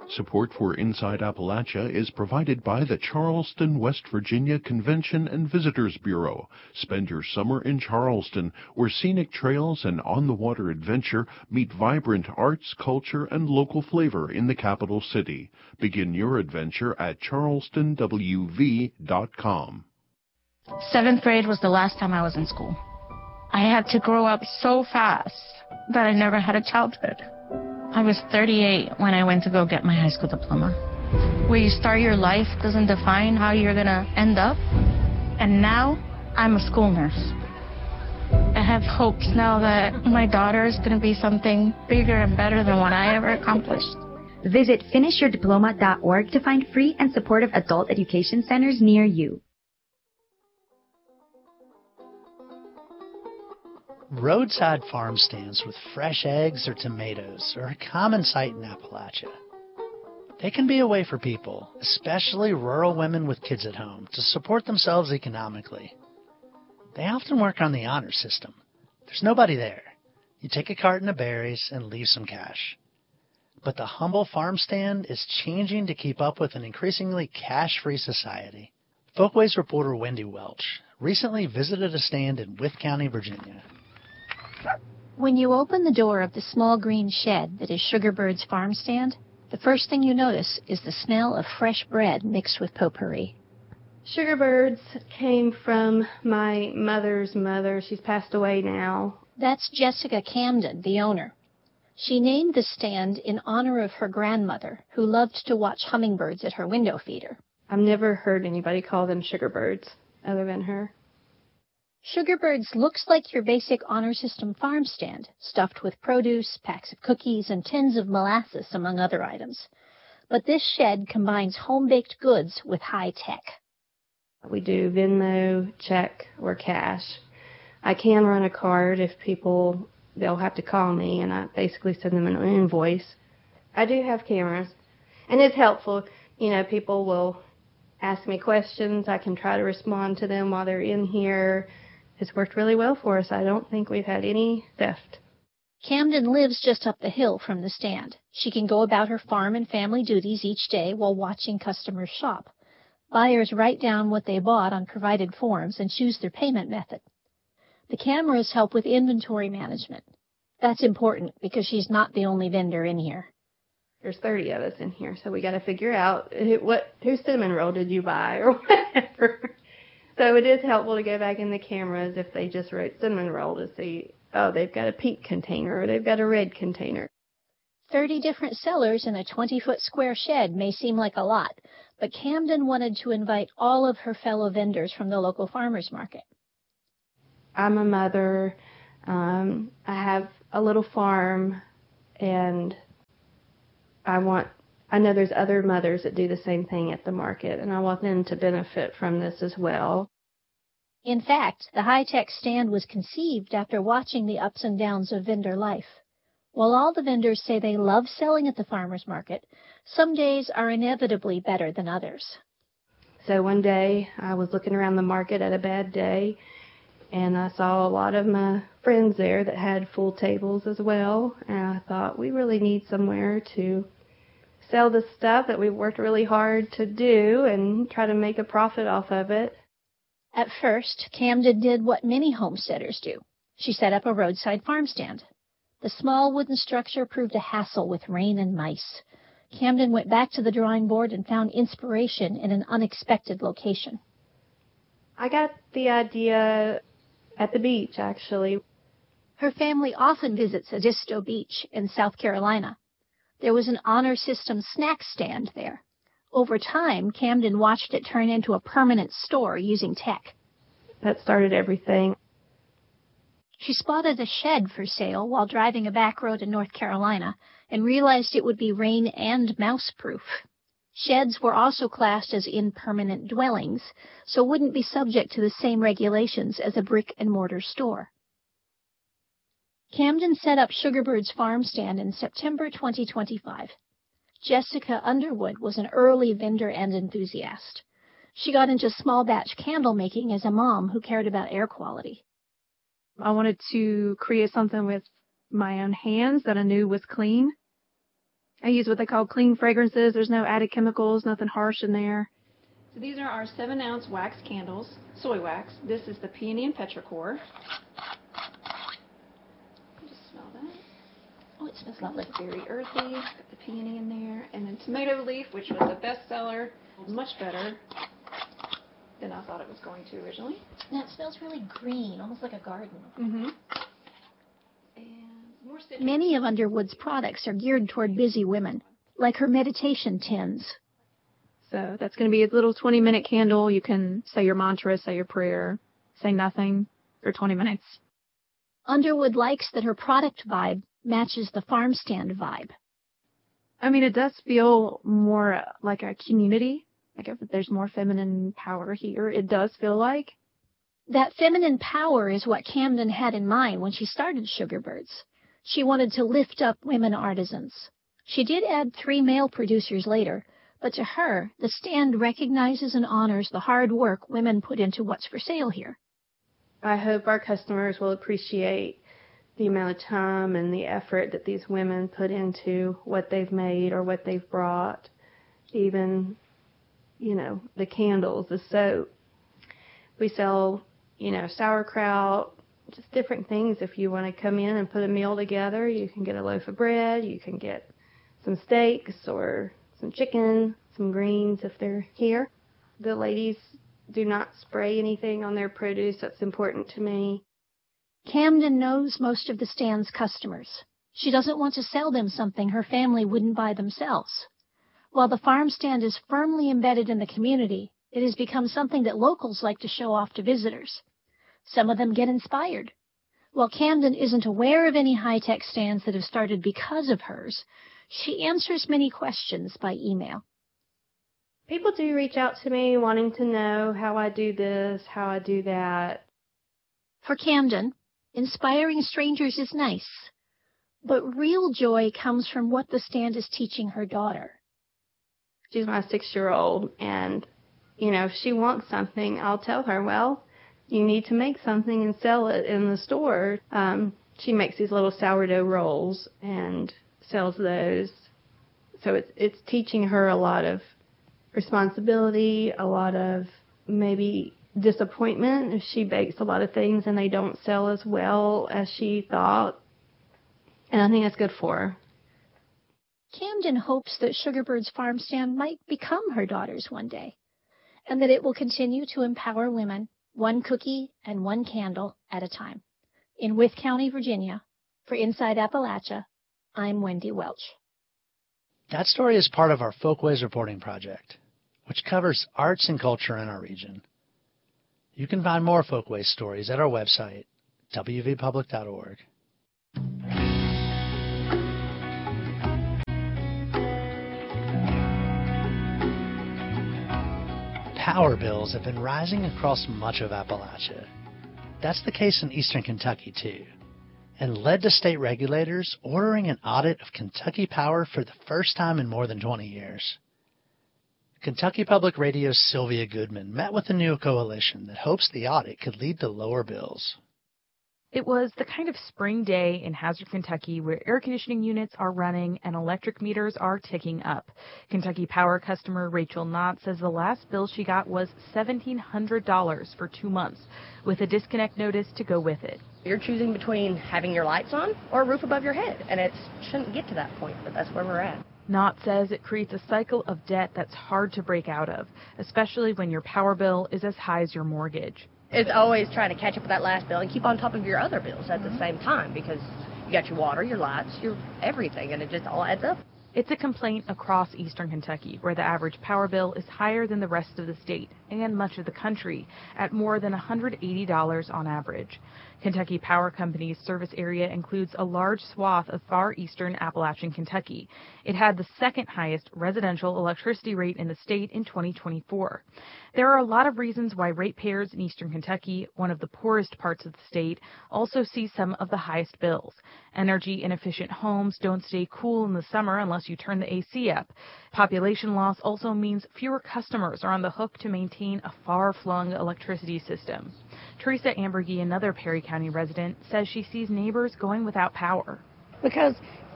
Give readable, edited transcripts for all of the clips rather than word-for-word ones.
Support for Inside Appalachia is provided by the Charleston, West Virginia Convention and Visitors Bureau. Spend your summer in Charleston, where scenic trails and on-the-water adventure meet vibrant arts, culture, and local flavor in the capital city. Begin your adventure at charlestonwv.com. 7th grade was the last time I was in school. I had to grow up so fast that I never had a childhood. I was 38 when I went to go get my high school diploma. Where you start your life doesn't define how you're going to end up. And now I'm a school nurse. I have hopes now that my daughter is going to be something bigger and better than what I ever accomplished. Visit finishyourdiploma.org to find free and supportive adult education centers near you. Roadside farm stands with fresh eggs or tomatoes are a common sight in Appalachia. They can be a way for people, especially rural women with kids at home, to support themselves economically. They often work on the honor system. There's nobody there. You take a carton of berries and leave some cash. But the humble farm stand is changing to keep up with an increasingly cash-free society. Folkways reporter Wendy Welch recently visited a stand in Wythe County, Virginia. When you open the door of the small green shed that is Sugarbird's farm stand, the first thing you notice is the smell of fresh bread mixed with potpourri. Sugarbirds came from my mother's mother. She's passed away now. That's Jessica Camden, the owner. She named the stand in honor of her grandmother, who loved to watch hummingbirds at her window feeder. I've never heard anybody call them sugarbirds other than her. Sugarbird's looks like your basic honor system farm stand, stuffed with produce, packs of cookies, and tins of molasses, among other items. But this shed combines home-baked goods with high tech. We do Venmo, check, or cash. I can run a card if people, they'll have to call me, and I basically send them an invoice. I do have cameras, and it's helpful. You know, people will ask me questions. I can try to respond to them while they're in here. It's worked really well for us. I don't think we've had any theft. Camden lives just up the hill from the stand. She can go about her farm and family duties each day while watching customers shop. Buyers write down what they bought on provided forms and choose their payment method. The cameras help with inventory management. That's important because she's not the only vendor in here. There's 30 of us in here, so we got to figure out whose cinnamon roll did you buy or whatever. So it is helpful to go back in the cameras if they just wrote cinnamon roll to see, oh, they've got a pink container or they've got a red container. 30 different sellers in a 20-foot square shed may seem like a lot, but Camden wanted to invite all of her fellow vendors from the local farmers market. I'm a mother. I have a little farm, and I know there's other mothers that do the same thing at the market, and I want them to benefit from this as well. In fact, the high-tech stand was conceived after watching the ups and downs of vendor life. While all the vendors say they love selling at the farmers market, some days are inevitably better than others. So one day I was looking around the market at a bad day, and I saw a lot of my friends there that had full tables as well, and I thought we really need somewhere to sell the stuff that we've worked really hard to do and try to make a profit off of it. At first, Camden did what many homesteaders do. She set up a roadside farm stand. The small wooden structure proved a hassle with rain and mice. Camden went back to the drawing board and found inspiration in an unexpected location. I got the idea at the beach, actually. Her family often visits Edisto Beach in South Carolina. There was an honor system snack stand there. Over time, Camden watched it turn into a permanent store using tech. That started everything. She spotted a shed for sale while driving a back road in North Carolina and realized it would be rain and mouse-proof. Sheds were also classed as impermanent dwellings, so wouldn't be subject to the same regulations as a brick-and-mortar store. Camden set up Sugarbird's farm stand in September 2025. Jessica Underwood was an early vendor and enthusiast. She got into small batch candle making as a mom who cared about air quality. I wanted to create something with my own hands that I knew was clean. I use what they call clean fragrances. There's no added chemicals, nothing harsh in there. So these are our 7-ounce wax candles, soy wax. This is the peony and petrichor. Just smell that. Oh, it smells lovely. It's very earthy. Got the peony in there. And then tomato leaf, which was a bestseller. Much better than I thought it was going to originally. Now it smells really green, almost like a garden. Mm-hmm. Many of Underwood's products are geared toward busy women, like her meditation tins. So that's going to be a little 20-minute candle. You can say your mantra, say your prayer, say nothing for 20 minutes. Underwood likes that her product vibe matches the farm stand vibe. I mean, it does feel more like a community. Like if there's more feminine power here, it does feel like. That feminine power is what Camden had in mind when she started Sugarbirds. She wanted to lift up women artisans. She did add 3 male producers later, but to her, the stand recognizes and honors the hard work women put into what's for sale here. I hope our customers will appreciate the amount of time and the effort that these women put into what they've made or what they've brought. Even, the candles, the soap. We sell, sauerkraut, just different things. If you want to come in and put a meal together, you can get a loaf of bread, you can get some steaks or some chicken, some greens if they're here. The ladies do not spray anything on their produce. That's important to me. Camden knows most of the stand's customers. She doesn't want to sell them something her family wouldn't buy themselves. While the farm stand is firmly embedded in the community, it has become something that locals like to show off to visitors. Some of them get inspired. While Camden isn't aware of any high-tech stands that have started because of hers, she answers many questions by email. People do reach out to me wanting to know how I do this, how I do that. For Camden, inspiring strangers is nice, but real joy comes from what the stand is teaching her daughter. She's my 6-year-old, and, if she wants something, I'll tell her, well, you need to make something and sell it in the store. She makes these little sourdough rolls and sells those. So it's teaching her a lot of responsibility, a lot of maybe disappointment if she bakes a lot of things and they don't sell as well as she thought. And I think that's good for her. Camden hopes that Sugarbird's farm stand might become her daughter's one day, and that it will continue to empower women, one cookie and one candle at a time. In Wythe County, Virginia, for Inside Appalachia, I'm Wendy Welch. That story is part of our Folkways reporting project, which covers arts and culture in our region. You can find more Folkways stories at our website, wvpublic.org. Power bills have been rising across much of Appalachia. That's the case in eastern Kentucky, too, and led to state regulators ordering an audit of Kentucky Power for the first time in more than 20 years. Kentucky Public Radio's Sylvia Goodman met with a new coalition that hopes the audit could lead to lower bills. It was the kind of spring day in Hazard, Kentucky, where air conditioning units are running and electric meters are ticking up. Kentucky Power customer Rachel Knott says the last bill she got was $1,700 for 2 months, with a disconnect notice to go with it. You're choosing between having your lights on or a roof above your head, and it shouldn't get to that point, but that's where we're at. Knott says it creates a cycle of debt that's hard to break out of, especially when your power bill is as high as your mortgage. It's always trying to catch up with that last bill and keep on top of your other bills at the same time, because you got your water, your lights, your everything, and it just all adds up. It's a complaint across eastern Kentucky, where the average power bill is higher than the rest of the state and much of the country, at more than $180 on average. Kentucky Power Company's service area includes a large swath of far eastern Appalachian Kentucky. It had the second highest residential electricity rate in the state in 2024. There are a lot of reasons why ratepayers in eastern Kentucky, one of the poorest parts of the state, also see some of the highest bills. Energy-inefficient homes don't stay cool in the summer unless you turn the AC up. Population loss also means fewer customers are on the hook to maintain a far-flung electricity system. Teresa Ambergy, another Perry County resident, says she sees neighbors going without power. Because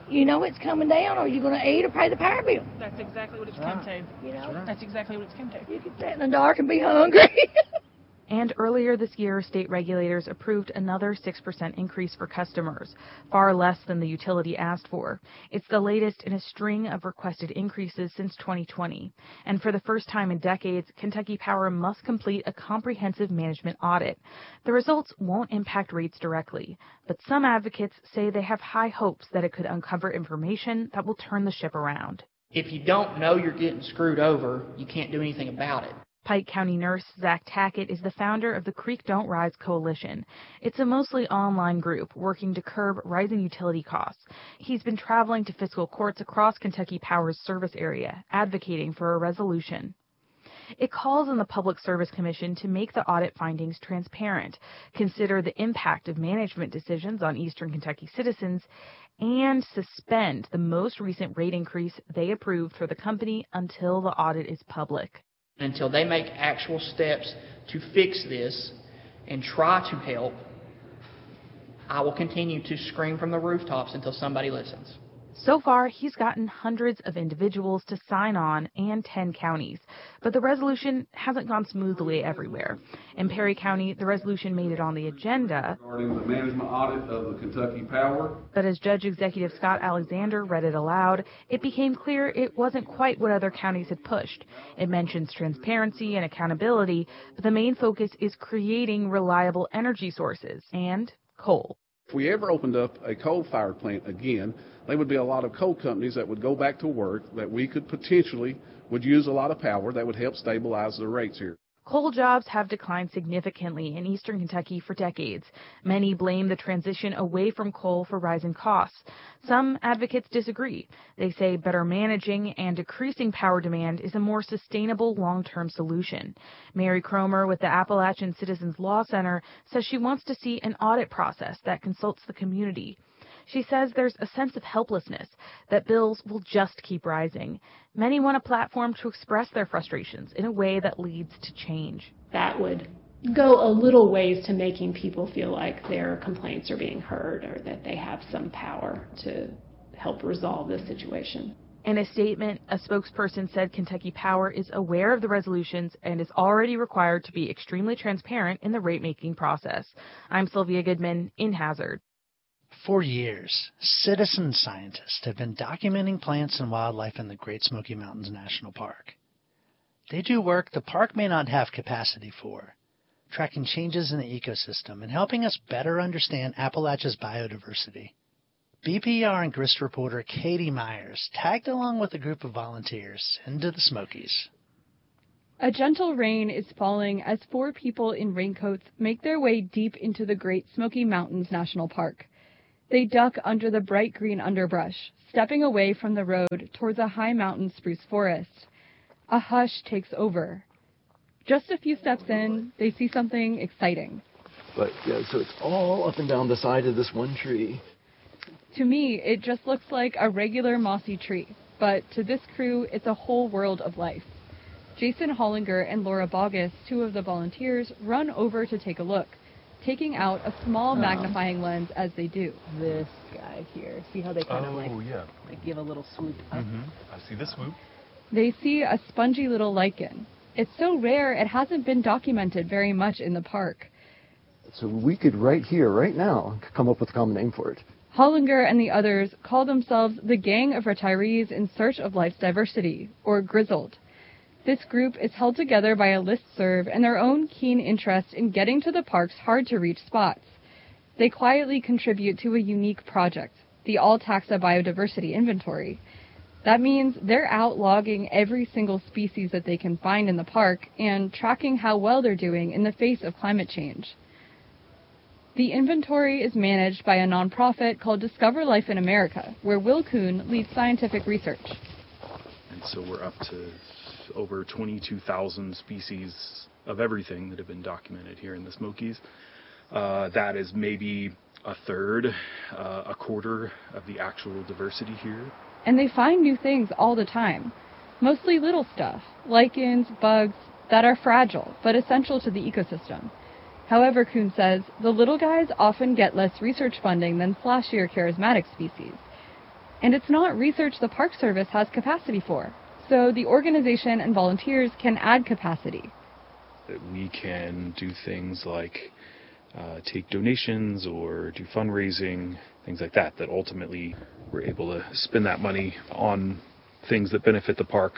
you know it's coming down, or you're going to eat or pay the power bill. That's exactly what it's come to. You know? That's exactly what it's come to. You can sit in the dark and be hungry. And earlier this year, state regulators approved another 6% increase for customers, far less than the utility asked for. It's the latest in a string of requested increases since 2020. And for the first time in decades, Kentucky Power must complete a comprehensive management audit. The results won't impact rates directly, but some advocates say they have high hopes that it could uncover information that will turn the ship around. If you don't know you're getting screwed over, you can't do anything about it. Pike County nurse Zach Tackett is the founder of the Creek Don't Rise Coalition. It's a mostly online group working to curb rising utility costs. He's been traveling to fiscal courts across Kentucky Power's service area, advocating for a resolution. It calls on the Public Service Commission to make the audit findings transparent, consider the impact of management decisions on Eastern Kentucky citizens, and suspend the most recent rate increase they approved for the company until the audit is public. Until they make actual steps to fix this and try to help, I will continue to scream from the rooftops until somebody listens. So far, he's gotten hundreds of individuals to sign on and 10 counties, but the resolution hasn't gone smoothly everywhere. In Perry County, the resolution made it on the agenda, regarding the management audit of the Kentucky Power. But as Judge Executive Scott Alexander read it aloud, it became clear it wasn't quite what other counties had pushed. It mentions transparency and accountability, but the main focus is creating reliable energy sources and coal. If we ever opened up a coal-fired plant again, there would be a lot of coal companies that would go back to work, that we could potentially would use a lot of power that would help stabilize the rates here. Coal jobs have declined significantly in eastern Kentucky for decades. Many blame the transition away from coal for rising costs. Some advocates disagree. They say better managing and decreasing power demand is a more sustainable long-term solution. Mary Cromer with the Appalachian Citizens Law Center says she wants to see an audit process that consults the community. She says there's a sense of helplessness, that bills will just keep rising. Many want a platform to express their frustrations in a way that leads to change. That would go a little ways to making people feel like their complaints are being heard or that they have some power to help resolve this situation. In a statement, a spokesperson said Kentucky Power is aware of the resolutions and is already required to be extremely transparent in the rate-making process. I'm Sylvia Goodman in Hazard. For years, citizen scientists have been documenting plants and wildlife in the Great Smoky Mountains National Park. They do work the park may not have capacity for, tracking changes in the ecosystem and helping us better understand Appalachia's biodiversity. BPR and GRIST reporter Katie Myers tagged along with a group of volunteers into the Smokies. A gentle rain is falling as 4 people in raincoats make their way deep into the Great Smoky Mountains National Park. They duck under the bright green underbrush, stepping away from the road towards a high mountain spruce forest. A hush takes over. Just a few steps in, they see something exciting. But, yeah, so it's all up and down the side of this one tree. To me, it just looks like a regular mossy tree, but to this crew, it's a whole world of life. Jason Hollinger and Laura Bogus, 2 of the volunteers, run over to take a look, taking out a small magnifying lens as they do. This guy here. See how they kind of like give a little swoop up? I see the swoop. They see a spongy little lichen. It's so rare it hasn't been documented very much in the park. So we could right here, right now, come up with a common name for it. Hollinger and the others call themselves the Gang of Retirees in Search of Life's Diversity, or Grizzled. This group is held together by a listserv and their own keen interest in getting to the park's hard-to-reach spots. They quietly contribute to a unique project, the All-Taxa Biodiversity Inventory. That means they're out logging every single species that they can find in the park and tracking how well they're doing in the face of climate change. The inventory is managed by a nonprofit called Discover Life in America, where Will Kuhn leads scientific research. And so we're up to over 22,000 species of everything that have been documented here in the Smokies. That is maybe a third, a quarter of the actual diversity here. And they find new things all the time, mostly little stuff, lichens, bugs, that are fragile but essential to the ecosystem. However, Kuhn says, the little guys often get less research funding than flashier charismatic species. And it's not research the Park Service has capacity for. So the organization and volunteers can add capacity. We can do things like take donations or do fundraising, things like that, that ultimately we're able to spend that money on things that benefit the park,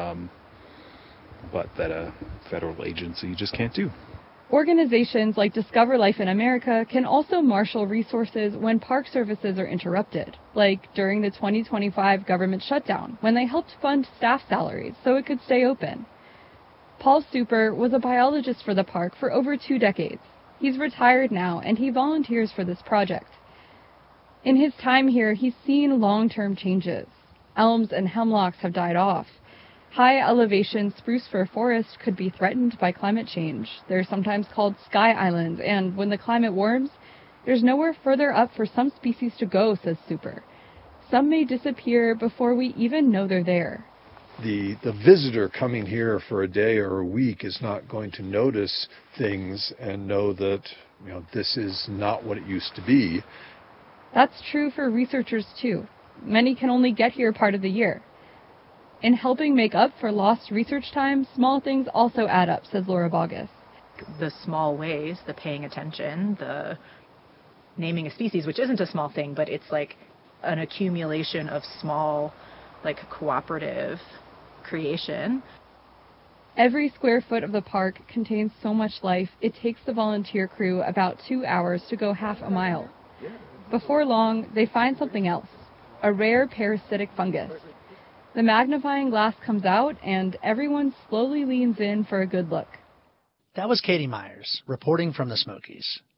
but that a federal agency just can't do. Organizations like Discover Life in America can also marshal resources when park services are interrupted, like during the 2025 government shutdown, when they helped fund staff salaries so it could stay open. Paul Super was a biologist for the park for over 2 decades. He's retired now, and he volunteers for this project. In his time here, he's seen long-term changes. Elms and hemlocks have died off. High-elevation spruce fir forests could be threatened by climate change. They're sometimes called sky islands, and when the climate warms, there's nowhere further up for some species to go, says Super. Some may disappear before we even know they're there. The visitor coming here for a day or a week is not going to notice things and know that, this is not what it used to be. That's true for researchers, too. Many can only get here part of the year. In helping make up for lost research time, small things also add up, says Laura Bogus. The small ways, the paying attention, the naming a species, which isn't a small thing, but it's like an accumulation of small, cooperative creation. Every square foot of the park contains so much life, it takes the volunteer crew about 2 hours to go half a mile. Before long, they find something else, a rare parasitic fungus. The magnifying glass comes out, and everyone slowly leans in for a good look. That was Katie Myers, reporting from the Smokies.